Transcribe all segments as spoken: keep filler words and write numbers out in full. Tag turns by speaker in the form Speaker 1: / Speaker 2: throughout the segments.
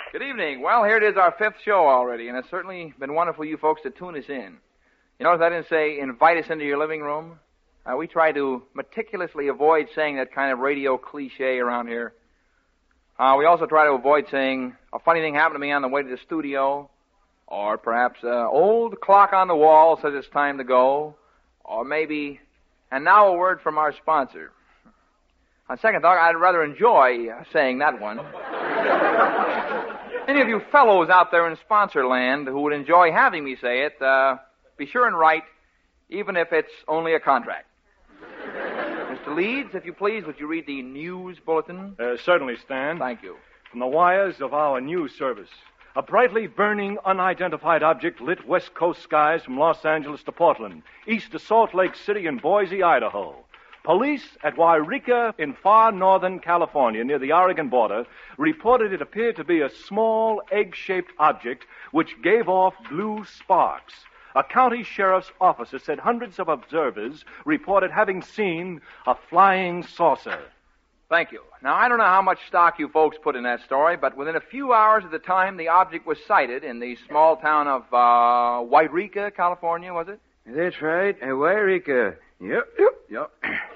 Speaker 1: Good evening. Well, here it is, our fifth show already, and it's certainly been wonderful you folks to tune us in. You notice I didn't say invite us into your living room? Uh, we try to meticulously avoid saying that kind of radio cliche around here. Uh, we also try to avoid saying a funny thing happened to me on the way to the studio, or perhaps uh, old clock on the wall says it's time to go, or maybe, and now a word from our sponsor. On second thought, I'd rather enjoy saying that one. Any of you fellows out there in sponsor land who would enjoy having me say it, uh, be sure and write, even if it's only a contract. Mister Leeds, if you please, would you read the news bulletin?
Speaker 2: Uh, certainly, Stan.
Speaker 1: Thank you.
Speaker 2: From the wires of our news service. A brightly burning, unidentified object lit West Coast skies from Los Angeles to Portland, east to Salt Lake City and Boise, Idaho. Police at Wairika in far northern California, near the Oregon border, reported it appeared to be a small, egg-shaped object which gave off blue sparks. A county sheriff's officer said hundreds of observers reported having seen a flying saucer.
Speaker 1: Thank you. Now, I don't know how much stock you folks put in that story, but within a few hours of the time the object was sighted in the small town of, uh, Wairika, California, was it?
Speaker 3: That's right, uh, Wairika. Yep, yep, yep.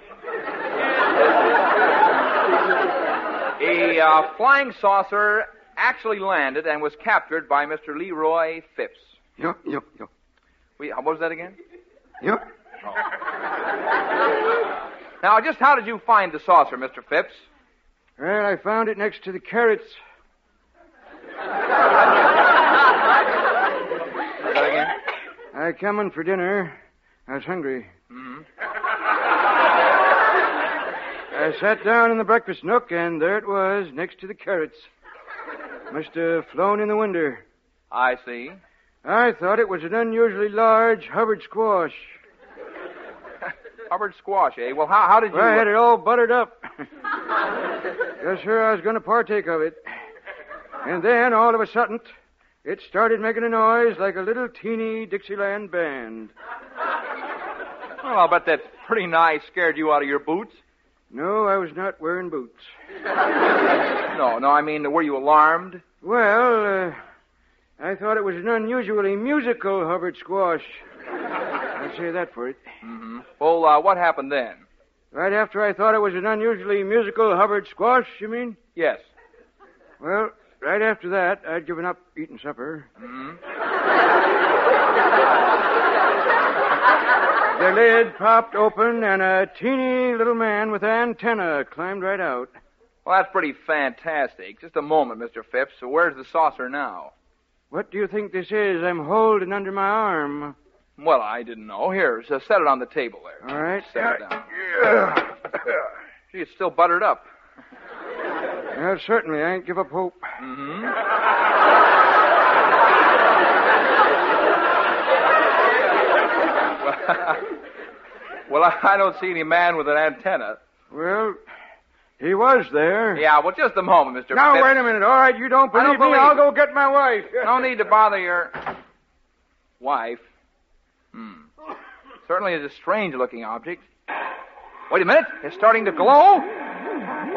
Speaker 1: A uh, flying saucer actually landed and was captured by Mister Leroy Phipps.
Speaker 3: Yep, yep, yep.
Speaker 1: We, what was that again?
Speaker 3: Yep.
Speaker 1: Oh. Now, just how did you find the saucer, Mister Phipps?
Speaker 3: Well, I found it next to the carrots.
Speaker 1: That again?
Speaker 3: I come in for dinner. I was hungry.
Speaker 1: Mm-hmm.
Speaker 3: I sat down in the breakfast nook, and there it was, next to the carrots. Must have flown in the window.
Speaker 1: I see.
Speaker 3: I thought it was an unusually large Hubbard squash.
Speaker 1: Hubbard squash, eh? Well, how, how did you...
Speaker 3: Well, I had it all buttered up. Yes, sir, I was going to partake of it. And then, all of a sudden, it started making a noise like a little teeny Dixieland band.
Speaker 1: Well, I'll bet that pretty nigh scared you out of your boots.
Speaker 3: No, I was not wearing boots.
Speaker 1: No, no, I mean, were you alarmed?
Speaker 3: Well, uh, I thought it was an unusually musical Hubbard squash. I'll say that for it.
Speaker 1: Mm-hmm. Well, uh, what happened then?
Speaker 3: Right after I thought it was an unusually musical Hubbard squash, you mean?
Speaker 1: Yes.
Speaker 3: Well, right after that, I'd given up eating supper.
Speaker 1: Mm-hmm.
Speaker 3: The lid popped open, and a teeny little man with antenna climbed right out.
Speaker 1: Well, that's pretty fantastic. Just a moment, Mister Phipps. So where's the saucer now?
Speaker 3: What do you think this is I'm holding under my arm?
Speaker 1: Well, I didn't know. Here, so set it on the table there.
Speaker 3: All right.
Speaker 1: Set it down. Gee, it's still buttered up.
Speaker 3: Well, certainly. I ain't give up hope.
Speaker 1: Mm-hmm. Well, I don't see any man with an antenna.
Speaker 3: Well, he was there.
Speaker 1: Yeah, well, just a moment, Mister
Speaker 3: Now,
Speaker 1: Phipps.
Speaker 3: wait a minute. All right, you don't believe,
Speaker 1: I don't believe
Speaker 3: me, I'll
Speaker 1: you.
Speaker 3: go get my wife.
Speaker 1: No need to bother your wife. Hmm. Certainly is a strange-looking object. Wait a minute. It's starting to glow.